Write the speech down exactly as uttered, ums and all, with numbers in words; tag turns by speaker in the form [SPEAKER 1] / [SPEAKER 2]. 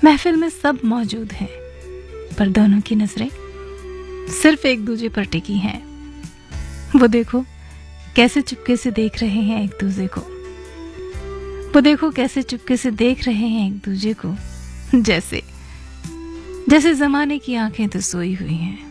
[SPEAKER 1] महफिल में सब मौजूद हैं, पर दोनों की नजरें सिर्फ एक दूसरे पर टिकी हैं। वो देखो कैसे चुपके से देख रहे हैं एक दूसरे को, वो देखो कैसे चुपके से देख रहे हैं एक दूसरे को, जैसे जैसे जमाने की आंखें तो सोई हुई हैं।